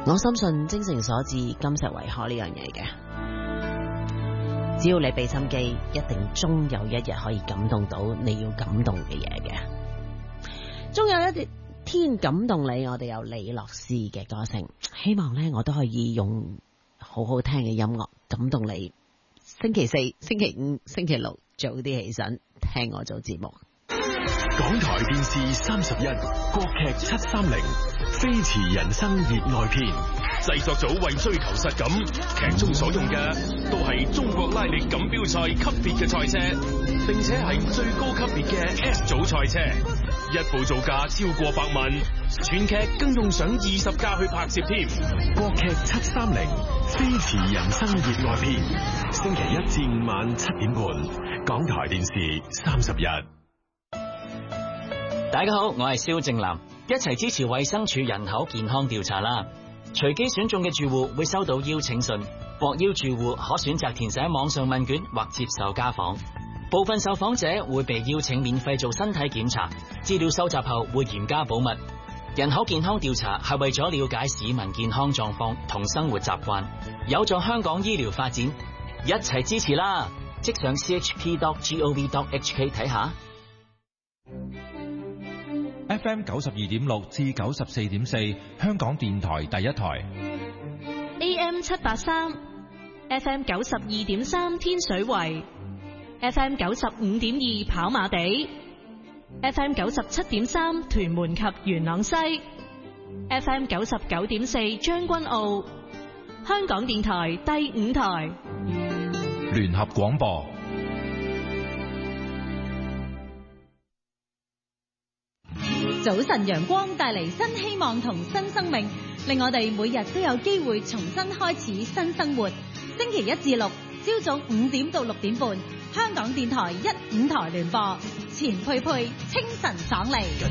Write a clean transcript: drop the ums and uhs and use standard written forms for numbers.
我深信精誠所至，金石為開呢樣嘢嘅。只要你俾心機，一定終有一日可以感動到你要感動嘅嘢嘅。終有一天感動你，我哋有李樂詩嘅歌聲，希望呢，我都可以用好好聽嘅音樂感動你。星期四、星期五、星期六早啲起身聽我做節目。 港台電視31國劇730飛馳人生熱愛篇，製作組為追求實感，劇中所用嘅都係中國拉力錦標賽級別嘅賽車，並且係最高級別嘅 S 組賽車，一部造價超過100萬，全劇更用上20架去拍攝添。國劇730飛馳人生熱愛篇，星期1至5晚7點半，港台電視31。 大家好，我係蕭正楠，一齊支持衛生署人口健康調查啦！隨機選中嘅住戶會收到邀請信，獲邀住戶可選擇填寫網上問卷或接受家訪。部分受訪者會被邀請免費做身體檢查，資料收集後會嚴加保密。人口健康調查係為咗了解市民健康狀況同生活習慣，有助香港醫療發展，一齊支持啦！即上 chp.gov.hk 睇下。 FM 92.6至94.4，香港電台第一台。 AM 783 ，FM 92.3天水圍，FM 95.2跑馬地，FM 97.3屯門及元朗西，FM 99.4將軍澳，香港電台第5台聯合廣播。 早晨陽光帶嚟新希望同新生命，令我哋每日都有機會重新開始新生活。星期1至6朝早5點到6點半，香港電台1、5台聯播，錢佩佩清晨爽利。